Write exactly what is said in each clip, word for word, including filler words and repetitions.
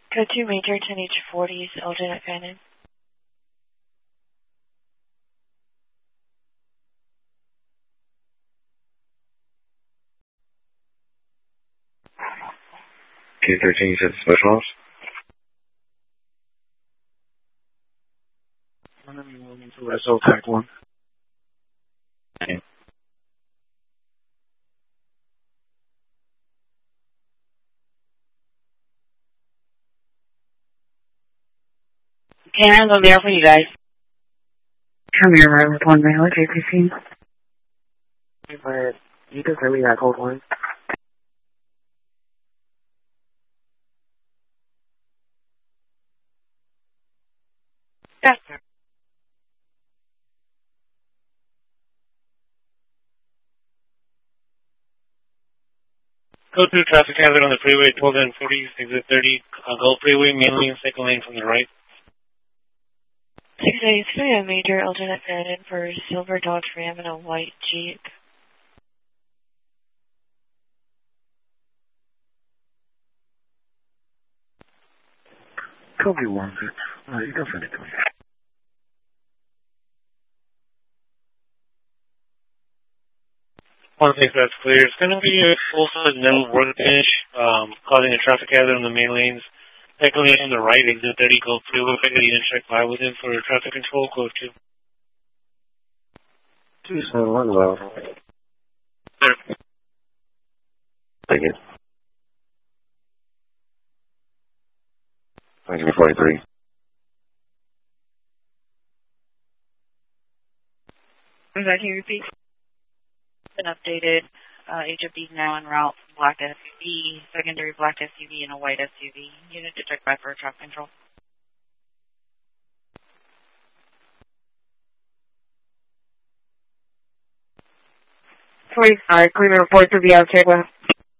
Code two Major, ten H forty, alternate Fannin. K thirteen, you said special ops? I'm going to be moving to S O Tech one. Okay. Karen's on there for you guys. Come here, right with one male, J P C. But you can send me that code one. Yes, sir. Code two traffic hazard on the freeway, twelve and forty, exit thirty, uh, Gulf Freeway, main lane, second lane from the right. six eighty-three, a Major, alternate Fannin for silver Dodge Ram and a white Jeep. Copy one, six. Uh, you can send it to me. One thing that's clear, it's going to be a full-size metal workbench, um, causing a traffic hazard on the main lanes. Second lane on the right, exit thirty, Gulf Freeway, you didn't check by with him for traffic control, code two. Two seven one, well. Sir. Thank you. nineteen forty-three. I'm glad you repeat. Been updated. Uh, H O B is now en route from black S U V, secondary black S U V, and a white S U V. Unit to check by for traffic control. forty-five, clear the report to the outside west.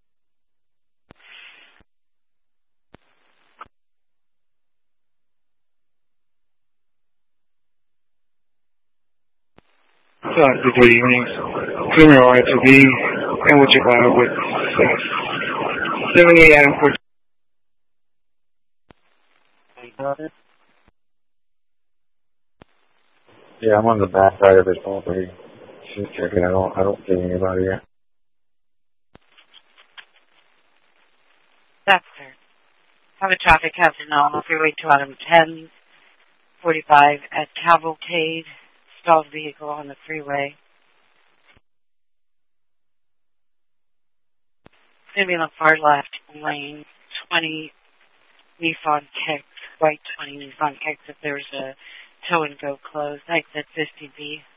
Uh, good evening. Criminal right to be, and what you got with seventy-eight Adam four. Yeah, I'm on the back side of this property. Just checking. I don't, I don't see anybody yet. That's fair. Have a traffic hazard now on freeway two out of ten forty-five at Cavalcade. Stalled vehicle on the freeway. It's going to be on the far left lane, twenty Nissan Kicks, white twenty Nissan Kicks if there's a tow and go closed, exit fifty B.